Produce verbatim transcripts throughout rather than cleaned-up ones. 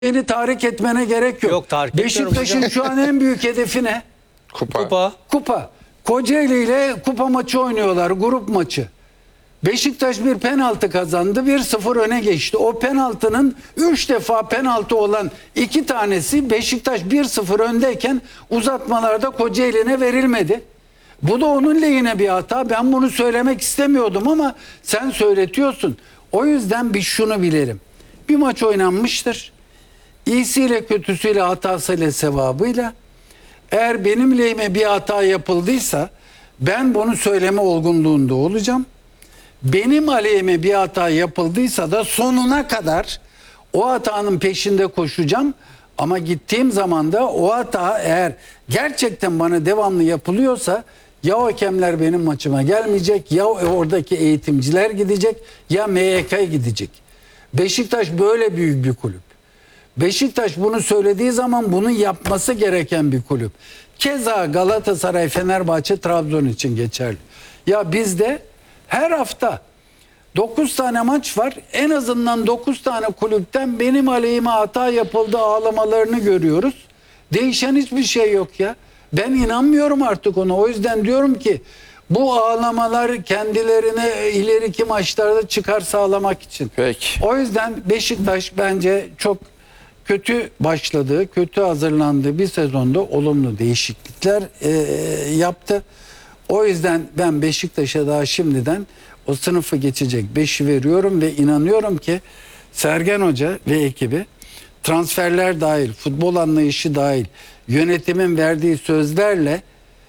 Beni tahrik etmene gerek yok. Yok, tahrik etmiyorum Beşiktaş'ın hocam. şu an en büyük hedefi ne? Kupa. Kupa. Kupa. Kocaeli ile kupa maçı oynuyorlar, grup maçı. Beşiktaş bir penaltı kazandı, bir sıfır öne geçti. O penaltının üç defa penaltı olan iki tanesi Beşiktaş bir sıfır öndeyken uzatmalarda Kocaeli'ne verilmedi. Bu da onun lehine bir hata. Ben bunu söylemek istemiyordum ama sen söyletiyorsun. O yüzden biz şunu bilelim. Bir maç oynanmıştır. İyisiyle kötüsüyle hatasıyla sevabıyla. Eğer benim lehime bir hata yapıldıysa ben bunu söyleme olgunluğunda olacağım. Benim aleyhime bir hata yapıldıysa da sonuna kadar o hatanın peşinde koşacağım. Ama gittiğim zaman da o hata eğer gerçekten bana devamlı yapılıyorsa ya o hakemler benim maçıma gelmeyecek, ya oradaki eğitimciler gidecek, ya M Y K gidecek. Beşiktaş böyle büyük bir kulüp. Beşiktaş bunu söylediği zaman bunu yapması gereken bir kulüp. Keza Galatasaray, Fenerbahçe, Trabzon için geçerli. Ya bizde her hafta dokuz tane maç var. En azından dokuz tane kulüpten benim aleyhime hata yapıldı ağlamalarını görüyoruz. Değişen hiçbir şey yok ya. Ben inanmıyorum artık ona. O yüzden diyorum ki bu ağlamalar kendilerine ileriki maçlarda çıkar sağlamak için. Peki. O yüzden Beşiktaş bence çok kötü başladığı, kötü hazırlandığı bir sezonda olumlu değişiklikler e, yaptı. O yüzden ben Beşiktaş'a daha şimdiden o sınıfı geçecek beşi veriyorum ve inanıyorum ki Sergen Hoca ve ekibi transferler dahil, futbol anlayışı dahil, yönetimin verdiği sözlerle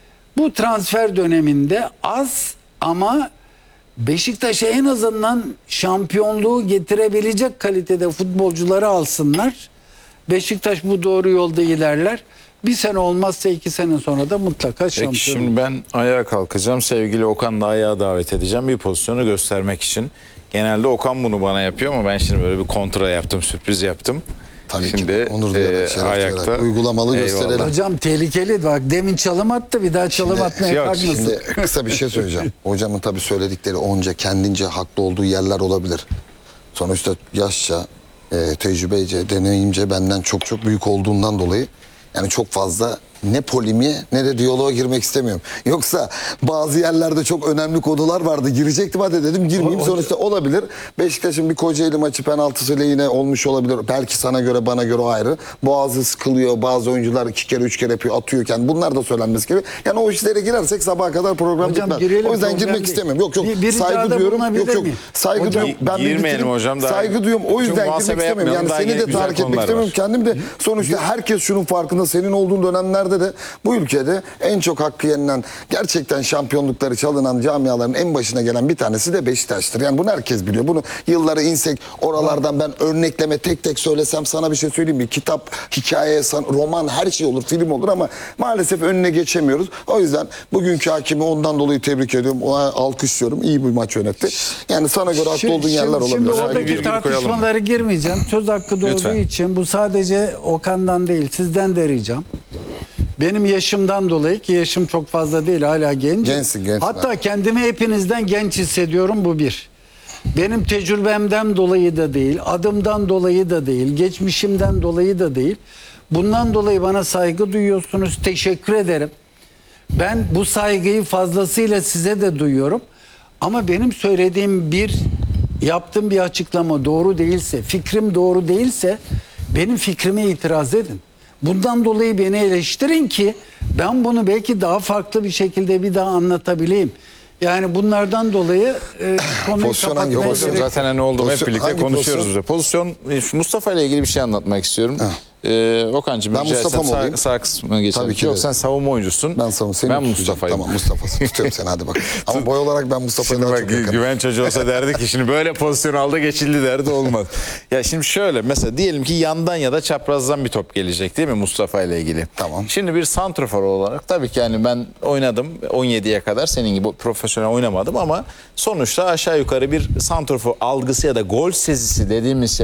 bu transfer döneminde az ama Beşiktaş'a en azından şampiyonluğu getirebilecek kalitede futbolcuları alsınlar. Beşiktaş bu doğru yolda ilerler. Bir sene olmazsa iki sene sonra da mutlaka şampiyon. Peki şimdi ben ayağa kalkacağım. Sevgili Okan da ayağa davet edeceğim bir pozisyonu göstermek için. Genelde Okan bunu bana yapıyor ama ben şimdi böyle bir kontra yaptım, sürpriz yaptım. Tabii şimdi, ki onur duyarak, şeref ayakta duyarak uygulamalı Eyvallah. gösterelim. Hocam tehlikeli, bak demin çalım attı, bir daha çalım Şimdi- atmaya Yok, kalkmasın. Şimdi kısa bir şey söyleyeceğim. Hocamın tabii söyledikleri onca kendince haklı olduğu yerler olabilir. Sonuçta yaşça, e, tecrübece, deneyimce benden çok çok büyük olduğundan dolayı yani çok fazla ne polimiğe ne de diyaloğa girmek istemiyorum. Yoksa bazı yerlerde çok önemli konular vardı. Girecektim hadi dedim girmeyeyim. O- o- Sonuçta olabilir. Beşiktaş'ın bir Kocaeli maçı penaltısıyla yine olmuş olabilir. Belki sana göre bana göre ayrı. Boğazı sıkılıyor. Bazı oyuncular iki kere üç kere yapıyor atıyorken bunlar da söylenmesi gibi. Yani o işlere girersek sabaha kadar program Hocam bitmez. girelim, O yüzden problem girmek değil. istemiyorum. Yok yok Bir- bir saygı ricada duyuyorum. bulunabilir Yok yok miyim? saygı Hocam- duyuyorum. Ben bir Girmeyelim bitireyim. hocam, daha- Saygı duyuyorum. O Çünkü yüzden girmek muhasebe istemiyorum. Yani yapmayalım, daha seni de güzel tahrik etmek konular istemiyorum. var. Kendim de sonuçta herkes şunun farkında. Senin olduğun dönemlerde de bu ülkede en çok hakkı yenilen, gerçekten şampiyonlukları çalınan camiaların en başına gelen bir tanesi de Beşiktaş'tır. Yani bunu herkes biliyor. Bunu yılları insek oralardan ben örnekleme tek tek söylesem sana bir şey söyleyeyim mi? Kitap, hikaye, san- roman her şey olur, film olur ama maalesef önüne geçemiyoruz. O yüzden bugünkü hakimi ondan dolayı tebrik ediyorum. Ona alkışlıyorum. İyi bir maç yönetti. Yani sana göre haklı Şimdi- olduğun yerler şimdi, Şimdi olabilir. Hadi oradaki virgül koyalım. tartışmaları girmeyeceğim. Söz hakkı doğduğu Lütfen. için bu sadece Okan'dan değil, sizden de ricam. Benim yaşımdan dolayı, ki yaşım çok fazla değil, hala genç. Gençsin, gençsin Hatta abi. kendimi hepinizden genç hissediyorum, bu bir. Benim tecrübemden dolayı da değil, adımdan dolayı da değil, geçmişimden dolayı da değil. Bundan dolayı bana saygı duyuyorsunuz. Teşekkür ederim. Ben bu saygıyı fazlasıyla size de duyuyorum. Ama benim söylediğim bir, yaptığım bir açıklama doğru değilse, fikrim doğru değilse benim fikrime itiraz edin. Bundan dolayı beni eleştirin ki ben bunu belki daha farklı bir şekilde bir daha anlatabileyim. Yani bunlardan dolayı e, konuyu Pozisyon hangi kapatmaya pozisyon? gerek yok. Zaten ne oldu hep Pozisyon- birlikte hangi konuşuyoruz. pozisyon? Burada. Pozisyon şu Mustafa ile ilgili bir şey anlatmak istiyorum. Ee, Okan'cığım Ben rica Mustafa etsem mı sağ, olayım? sağ kısmına geçelim. Tabii ki Yok de. sen savunma oyuncusun. Ben savun seni Ben tutacağım. Mustafa'yım. Tamam Mustafa'sın. Tutuyorum seni hadi bak. Ama boy olarak ben Mustafa'ya Şimdi daha bak çok gü- yakınım. güven çocuğu olsa derdi ki şimdi böyle pozisyon aldı geçildi derdi olmaz. Ya şimdi şöyle mesela diyelim ki yandan ya da çaprazdan bir top gelecek değil mi Mustafa ile ilgili? Tamam. Şimdi bir santrafor olarak tabii ki yani ben oynadım on yediye kadar senin gibi profesyonel oynamadım ama sonuçta aşağı yukarı bir santrafor algısı ya da gol sezisi dediğimiz şey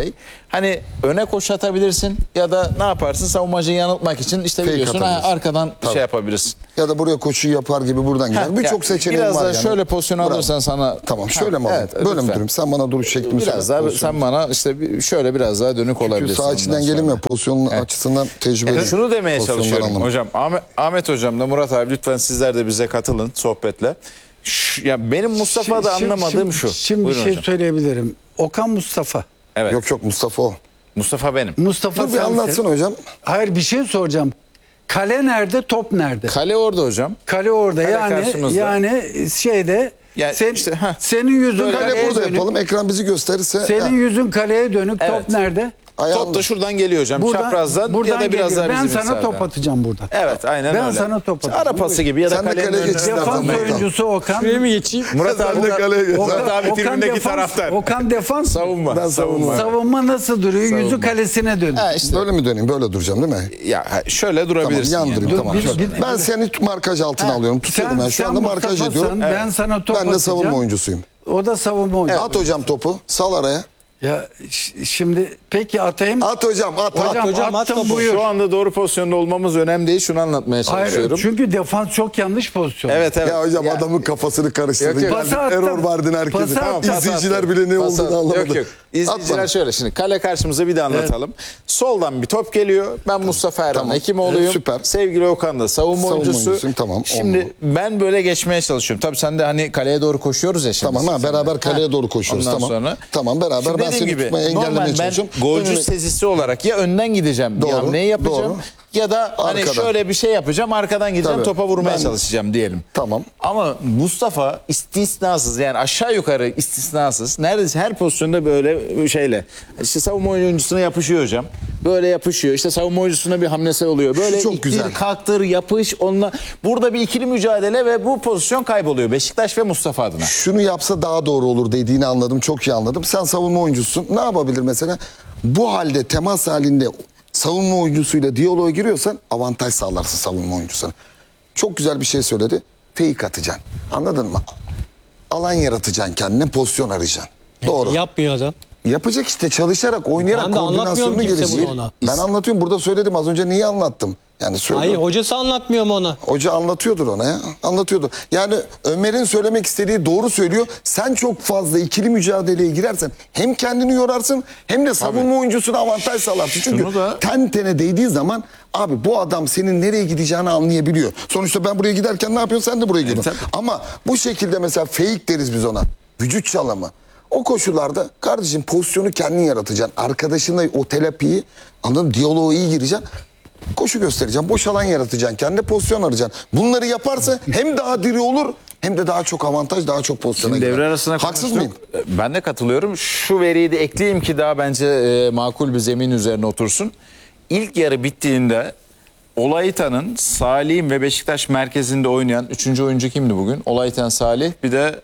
Hani öne koş atabilirsin ya da ne yaparsın savunmacıyı yanıltmak için işte Fake biliyorsun ha, atabilirsin. arkadan Tabii. şey yapabilirsin. Ya da buraya koşu yapar gibi buradan gider. Heh, Birçok ya, seçeneğim biraz var da yani. şöyle pozisyon Bravo. alırsan sana... Tamam şöyle Ha, mi alayım? evet, Böyle mi lütfen. durayım? Sen bana duruş şeklimi Biraz söyle. daha Pozisyon. sen bana işte bir- şöyle biraz daha dönük Çünkü olabilirsin. sağ içinden ondan gelim sonra. ya pozisyonun açısından tecrübeli. Evet, şunu demeye Pozisyondan çalışıyorum anladım. hocam. Ahmet, Ahmet hocam da Murat abi lütfen sizler de bize katılın sohbetle. Şu, ya benim Mustafa'da Şimdi- anlamadığım şimdi- şu. Şimdi bir Buyurun şey hocam. söyleyebilirim. Okan Mustafa. Evet. Yok yok Mustafa o. Mustafa benim. Mustafa Dur bir sensin. anlatsın hocam. Hayır bir şey soracağım. Kale nerede, top nerede? Kale orada hocam. Kale orada. Kale yani karşımızda. yani şeyde Ya sen, işte, heh. senin yüzün Böyle kaleye Kale burada dönük. yapalım. Ekran bizi gösterirse. Senin Ha, yüzün kaleye dönük. Evet. Top nerede? ayağında. Top da şuradan geliyor hocam. Buradan- Çaprazdan buradan ya da biraz geliyor. daha Ben bizim sana sağdan. top atacağım buradan. Evet aynen Ben öyle. sana top İşte atacağım. Ara pası gibi ya da Sen de kalenin kaleye önüne- geçsin. Defans Tamam. oyuncusu Okan. Şuraya mı geçeyim? Murat abi, Sen de kaleye geç. Murat abi Okan tribündeki defans- taraftar. Okan defans. Savunma. Ben savunma. Savunma nasıl duruyor? Yüzü kalesine dönük. Ha, işte, Böyle mi döneyim? Böyle duracağım değil mi? ya ha, şöyle Tamam durabilirsin. yan yani. durayım Dur, tamam. bir- şöyle. bir- ben seni markaj altına alıyorum. Tutuyorum Sen- ben. Şu sen anda markaj Mustafa'sın, ediyorum. ben sana top Ben de savunma atacağım. oyuncusuyum. O da savunma oyuncusu. At hocam topu. Sal araya. Ya ş- şimdi peki atayım. At hocam at. Hocam, at. hocam, at attım topu. buyur. Şu anda doğru pozisyonda olmamız önemli değil. Şunu anlatmaya Hayır çalışıyorum. çünkü defans çok yanlış pozisyon. Evet evet. Ya hocam Ya- adamın kafasını karıştırdın. Yok, yok. Pası attım. Error verdin herkese. Pası attım. İzleyiciler bile ne Pas at. olduğunu anlamadı. Yok yok. At İzleyiciler bana. şöyle şimdi kale karşımıza bir de anlatalım. Soldan bir top geliyor. Ben Mustafa Erhan Tamam. Hekimoğlu'yum. Evet, süper. Sevgili Okan da savunma, Savunma oyuncusu. oyuncusuyum, tamam, Şimdi ben böyle geçmeye çalışıyorum. Tabii sen de hani kaleye doğru koşuyoruz ya şimdi. Tamam ha Sen de. beraber kaleye Ha, doğru koşuyoruz. ondan Tamam. sonra. Tamam beraber Şimdi ben dediğim seni gibi, tutmaya normal engellemeye ben çalışıyorum. golcü Önüne- sezisi olarak ya önden gideceğim, Doğru, bir hamleyi yapacağım. doğru. Ya da hani Arkadan. şöyle bir şey yapacağım, arkadan gideceğim, Tabii. topa vurmaya Ben- çalışacağım diyelim. Tamam. Ama Mustafa istisnasız, yani aşağı yukarı istisnasız, neredeyse her pozisyonda böyle şeyle işte savunma oyuncusuna yapışıyor hocam. Böyle yapışıyor. İşte savunma oyuncusuna bir hamlesi oluyor. Böyle çok ittir, güzel. kalktır, yapış onunla. Burada bir ikili mücadele ve bu pozisyon kayboluyor Beşiktaş ve Mustafa adına. Şunu yapsa daha doğru olur dediğini anladım. Çok iyi anladım. Sen savunma oyuncusun. Ne yapabilir mesela? Bu halde temas halinde savunma oyuncusuyla diyaloğa giriyorsan avantaj sağlarsın savunma oyuncusuna. Çok güzel bir şey söyledi. Fake atacaksın. Anladın mı? Alan yaratacaksın kendine, pozisyon arayacaksın. Doğru. Yapmıyor adam. Yapacak işte, çalışarak, oynayarak Ben de koordinasyonunu anlatmıyorum kimse geliştir. bunu ona. Ben anlatıyorum. Burada söyledim az önce, niye anlattım? Yani Hayır söylüyorum. hocası anlatmıyor mu ona? Hoca anlatıyordur ona ya. Anlatıyordur. Yani Ömer'in söylemek istediği doğru söylüyor. Sen çok fazla ikili mücadeleye girersen hem kendini yorarsın hem de savunma oyuncusuna avantaj sağlarsın. Çünkü Şunu da- ten tene değdiği zaman abi bu adam senin nereye gideceğini anlayabiliyor. Sonuçta ben buraya giderken ne yapıyorsun, sen de buraya gidiyorsun. tabii. Ama bu şekilde mesela fake deriz biz ona. Vücut çalımı. O koşullarda kardeşim pozisyonu kendin yaratacaksın. Arkadaşınla o terapiyi, anladın mı? Diyaloğa iyi gireceksin. Koşu göstereceğim. Boş alan yaratacaksın. Kendine pozisyon arayacaksın. Bunları yaparsa hem daha diri olur hem de daha çok avantaj, daha çok pozisyona Şimdi girer. devre arasına Haksız konuştuk. mıyım? Ben de katılıyorum. Şu veriyi de ekleyeyim ki daha bence e, makul bir zemin üzerine otursun. İlk yarı bittiğinde Olaytan'ın, Salih'in ve Beşiktaş merkezinde oynayan üçüncü oyuncu kimdi bugün? Olaytan, Salih, bir de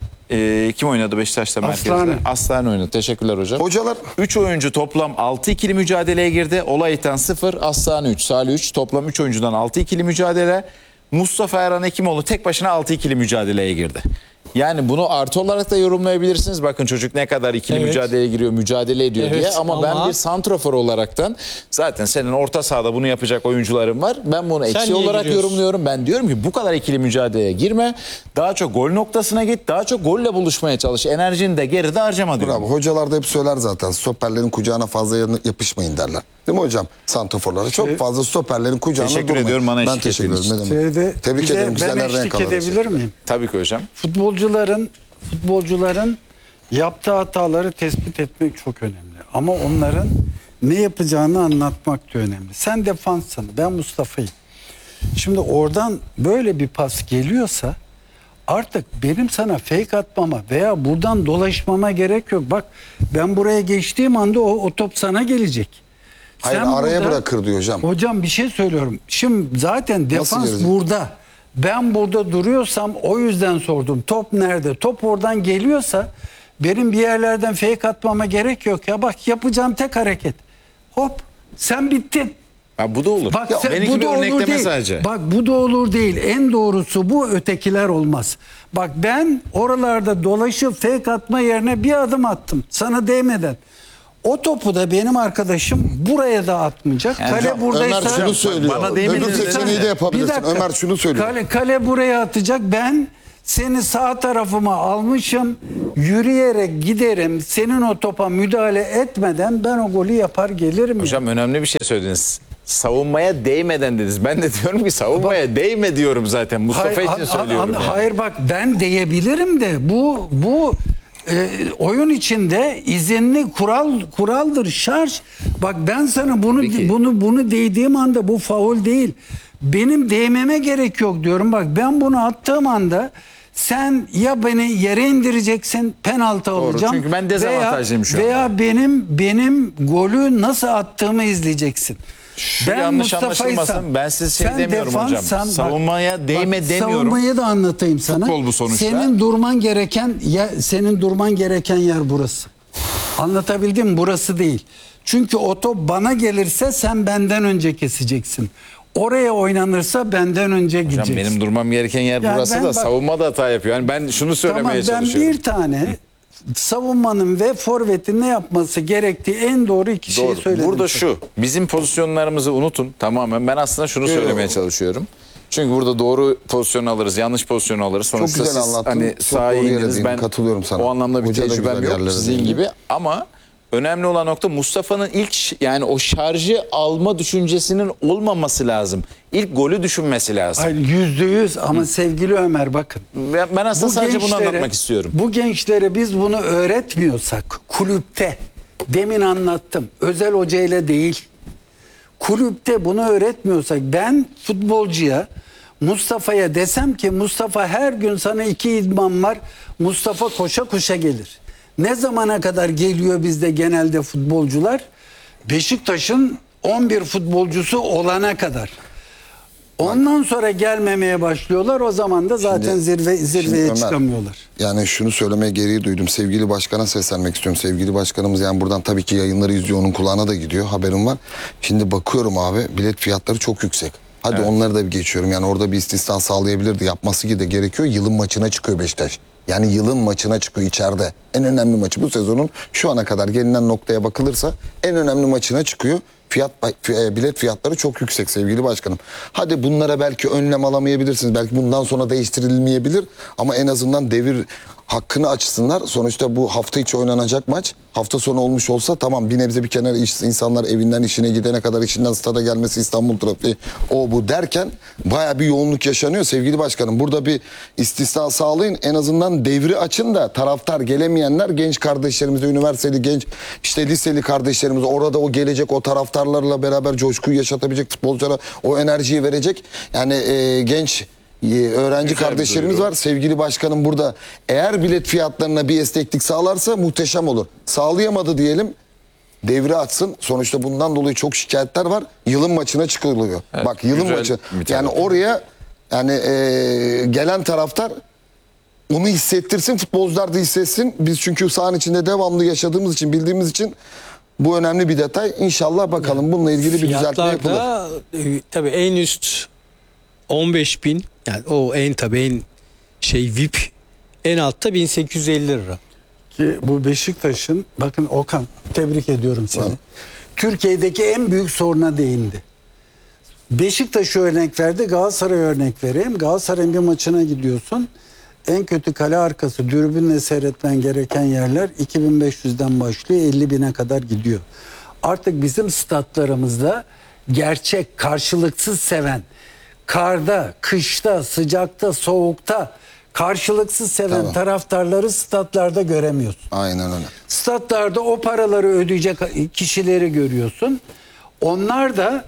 e, kim oynadı Beşiktaş'ta merkezde? Aslani. Aslani oynadı. Teşekkürler hocam. Hocalar üç oyuncu toplam altı ikili mücadeleye girdi. Olaytan sıfır, Aslani üç, Salih üç. Toplam üç oyuncudan altı ikili mücadele. Mustafa Erhan Hekimoğlu tek başına altı ikili mücadeleye girdi. Yani bunu artı olarak da yorumlayabilirsiniz. Bakın çocuk ne kadar ikili Evet. mücadeleye giriyor, mücadele ediyor Evet, diye. Ama, ben ama- bir santrafor olaraktan zaten senin orta sahada bunu yapacak oyuncuların var. Ben bunu eksi niye olarak giriyorsun? yorumluyorum. Ben diyorum ki bu kadar ikili mücadeleye girme. Daha çok gol noktasına git. Daha çok golle buluşmaya çalış. Enerjini de geride harcama diyorum. bravo. Hocalar da hep söyler zaten. Stoperlerin kucağına fazla yanı- yapışmayın derler. Değil mi hocam? Santraforlara. Çok fazla stoperlerin kucağına Teşekkür durmayın. ediyorum bana Ben eşlik teşekkür ettiğiniz ederim. Ne demek? Şeyde, Tebrik bir de ederim. Güzel ben renk eşlik alırız. edebilir miyim? Tabii ki hocam. Futbolcuların futbolcuların yaptığı hataları tespit etmek çok önemli. Ama onların ne yapacağını anlatmak da önemli. Sen defanssın, ben Mustafa'yım. Şimdi oradan böyle bir pas geliyorsa artık benim sana fake atmama veya buradan dolaşmama gerek yok. Bak ben buraya geçtiğim anda o, o top sana gelecek. Hayır, araya bırakır diyor hocam. Hocam bir şey söylüyorum. Şimdi zaten defans gelecek? burada. Ben burada duruyorsam o yüzden sordum. Top nerede? Top oradan geliyorsa benim bir yerlerden fake atmama gerek yok ya. Bak yapacağım tek hareket. Hop sen bittin. Ha, bu da olur. Bak Ya, sen, benimki bu bir da olur örnekleme değil. sadece. Bak bu da olur değil. En doğrusu bu, ötekiler olmaz. Bak ben oralarda dolaşıp fake atma yerine bir adım attım. Sana değmeden. O topu da benim arkadaşım buraya da atmayacak. Yani kale hocam, buradaysa Ömer şunu söylüyor. bana demediniz Öbür değil seçeneği mi? de yapabilirsin. Bir dakika. Ömer şunu söylüyor. Kale, kale buraya atacak. Ben seni sağ tarafıma almışım. Yürüyerek giderim. Senin o topa müdahale etmeden ben o golü yapar gelirim. Hocam önemli bir şey söylediniz. Savunmaya değmeden dediniz. Ben de diyorum ki savunmaya değme diyorum zaten. Mustafa Hayır, için an- söylüyorum. an- yani. hayır bak ben diyebilirim de bu bu e, oyun içinde izinli kural kuraldır şarj. Bak ben sana bunu Peki. bunu bunu değdiğim anda bu faul değil. Benim değmeme gerek yok diyorum. Bak ben bunu attığım anda sen ya beni yere indireceksin, penaltı alacağım. çünkü ben dezavantajlıyım şu veya, anda. Veya benim benim golü nasıl attığımı izleyeceksin. Şu yanlış anlaşılmasın, ben size şey sen demiyorum hocam. defanssan, bak- Savunmaya değme bak, demiyorum. Savunmayı da anlatayım sana. Futbol bu sonuçta. Senin durman gereken ya senin durman gereken yer burası. Anlatabildim mi? Burası değil. Çünkü o top bana gelirse sen benden önce keseceksin. Oraya oynanırsa benden önce Hocam gideceksin. benim durmam gereken yer Yani burası ben da bak- savunma da hata yapıyor. Yani ben şunu söylemeye Tamam ben çalışıyorum. bir tane savunmanın ve forvetin ne yapması gerektiği en doğru iki şeyi Doğru. söyledim. Burada sana. şu, bizim pozisyonlarımızı unutun tamamen. Ben aslında şunu söylemeye çalışıyorum. Çünkü burada doğru pozisyonu alırız, yanlış pozisyonu alırız. Sonuçta güzel siz anlattın. hani Çok sahaya doğru yere indiniz. değindin. Ben Katılıyorum sana. o anlamda bir Hoca da tecrübem güzel yok yerlere sizin değindi. gibi. Ama önemli olan nokta Mustafa'nın ilk ş- yani o şarjı alma düşüncesinin olmaması lazım. İlk golü düşünmesi lazım. Hayır, yüzde yüz ama sevgili Ömer bakın. Ben, ben aslında sadece bunu anlatmak istiyorum. Bu gençlere biz bunu öğretmiyorsak kulüpte demin anlattım özel hocayla değil kulüpte bunu öğretmiyorsak ben futbolcuya Mustafa'ya desem ki Mustafa her gün sana iki idman var Mustafa koşa koşa gelir. Ne zamana kadar geliyor bizde genelde futbolcular? Beşiktaş'ın on bir futbolcusu olana kadar. Ondan sonra gelmemeye başlıyorlar. O zaman da zaten Şimdi- zirve zirveye Şimdi Ömer, çıkamıyorlar. Yani şunu söylemeye gereği duydum. Sevgili başkana seslenmek istiyorum. Sevgili başkanımız yani buradan tabii ki yayınları izliyor. Onun kulağına da gidiyor. Haberim var. Şimdi bakıyorum abi bilet fiyatları çok yüksek. Hadi Evet. onları da bir geçiyorum. Yani orada bir istisna sağlayabilirdi. Yapması da gerekiyor. Yılın maçına çıkıyor Beşiktaş. Yani yılın maçına çıkıyor içeride. En önemli maçı bu sezonun şu ana kadar gelinen noktaya bakılırsa en önemli maçına çıkıyor. Fiyat bilet fiyatları çok yüksek sevgili başkanım. Hadi bunlara belki önlem alamayabilirsiniz. Belki bundan sonra değiştirilmeyebilir ama en azından devir hakkını açsınlar. Sonuçta bu hafta içi oynanacak maç. Hafta sonu olmuş olsa tamam bir nebze bir kenara iş, insanlar evinden işine gidene kadar işinden stada gelmesi İstanbul trafiği o bu derken baya bir yoğunluk yaşanıyor sevgili başkanım. Burada bir istisna sağlayın. En azından devri açın da taraftar gelemeyenler genç kardeşlerimize, üniversiteli genç işte liseli kardeşlerimiz orada o gelecek o taraftarlarla beraber coşkuyu yaşatabilecek futbolculara o enerjiyi verecek. Yani e, genç e, öğrenci Güzel bir kardeşlerimiz duyuru. var. Sevgili başkanım burada eğer bilet fiyatlarına bir esneklik sağlarsa muhteşem olur. Sağlayamadı diyelim. Devri açsın. Sonuçta bundan dolayı çok şikayetler var. Yılın maçına çıkılıyor. Evet, Bak yılın güzel maçı. bir Yani taraf. oraya yani e, gelen taraftar onu hissettirsin. Futbolcular da hissetsin. Biz çünkü sahanın içinde devamlı yaşadığımız için bildiğimiz için bu önemli bir detay. İnşallah bakalım bununla ilgili bir düzeltme yapılır. Fiyatlarda e, tabii en üst on beş bin yani o en tabii en şey V I P en altta bin sekiz yüz elli lira. Ki bu Beşiktaş'ın bakın Okan tebrik ediyorum seni. Türkiye'deki en büyük soruna değindi. Beşiktaş'ı örnek verdi, Galatasaray örnek vereyim. Galatasaray'ın bir maçına gidiyorsun. En kötü kale arkası dürbünle seyretmen gereken yerler iki bin beş yüzden başlıyor elli bine kadar gidiyor. Artık bizim statlarımızda gerçek karşılıksız seven, karda, kışta, sıcakta, soğukta karşılıksız seven Tamam. taraftarları statlarda göremiyorsun. Aynen öyle. Statlarda o paraları ödeyecek kişileri görüyorsun. Onlar da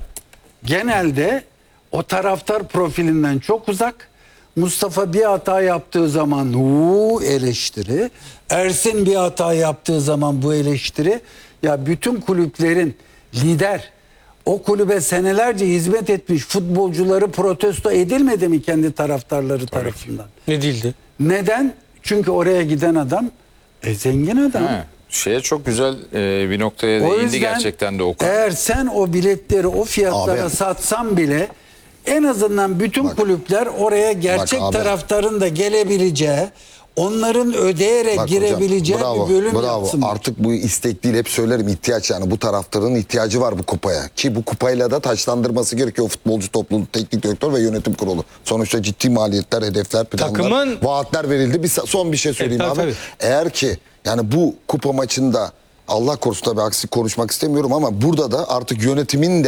genelde o taraftar profilinden çok uzak. Mustafa bir hata yaptığı zaman uuu eleştiri. Ersin bir hata yaptığı zaman bu eleştiri. Ya bütün kulüplerin lider, o kulübe senelerce hizmet etmiş futbolcuları protesto edilmedi mi kendi taraftarları tarafından? Ne değildi? Neden? Çünkü oraya giden adam e, zengin adam. He, şeye çok güzel e, bir noktaya O değindi yüzden gerçekten de Okan. eğer sen o biletleri o fiyatlara Abi. satsan bile en azından bütün Bak. kulüpler oraya gerçek Bak abi. taraftarın da gelebileceği, onların ödeyerek Bak hocam, girebileceği bravo, bir bölüm bravo. yapsınlar. Artık bu istek değil, hep söylerim, ihtiyaç yani. Bu taraftarın ihtiyacı var bu kupaya. Ki bu kupayla da taçlandırması gerekiyor futbolcu topluluğu, teknik direktör ve yönetim kurulu. Sonuçta ciddi maliyetler, hedefler, planlar, Takımın- vaatler verildi. Bir son bir şey söyleyeyim Evet, tabii, abi. tabii. Eğer ki yani bu kupa maçında, Allah korusun tabii aksi konuşmak istemiyorum ama burada da artık yönetimin de